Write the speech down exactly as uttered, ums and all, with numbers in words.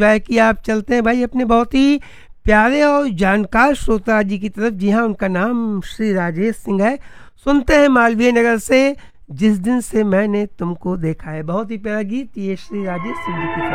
है कि आप चलते हैं भाई अपने बहुत ही प्यारे और जानकार श्रोता जी की तरफ। जी हाँ, उनका नाम श्री राजेश सिंह है। सुनते हैं मालवीय नगर से जिस दिन से मैंने तुमको देखा है। बहुत ही प्यारा गीत ये श्री राजेश सिंह जी की